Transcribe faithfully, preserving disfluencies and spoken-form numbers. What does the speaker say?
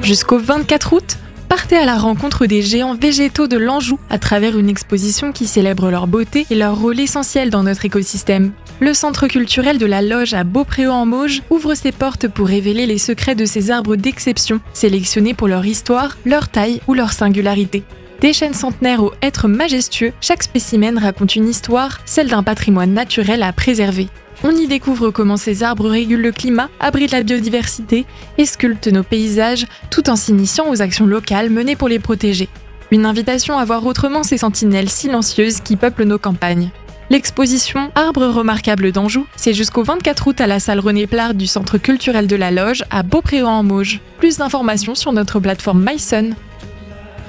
Jusqu'au vingt-quatre août, partez à la rencontre des géants végétaux de l'Anjou à travers une exposition qui célèbre leur beauté et leur rôle essentiel dans notre écosystème. Le centre culturel de la Loge à Beaupréau-en-Mauges ouvre ses portes pour révéler les secrets de ces arbres d'exception, sélectionnés pour leur histoire, leur taille ou leur singularité. Des chênes centenaires aux êtres majestueux, chaque spécimen raconte une histoire, celle d'un patrimoine naturel à préserver. On y découvre comment ces arbres régulent le climat, abritent la biodiversité et sculptent nos paysages, tout en s'initiant aux actions locales menées pour les protéger. Une invitation à voir autrement ces sentinelles silencieuses qui peuplent nos campagnes. L'exposition Arbres remarquables d'Anjou, c'est jusqu'au vingt-quatre août à la salle René Plard du Centre culturel de la Loge à Beaupréau-en-Mauges. Plus d'informations sur notre plateforme mysun.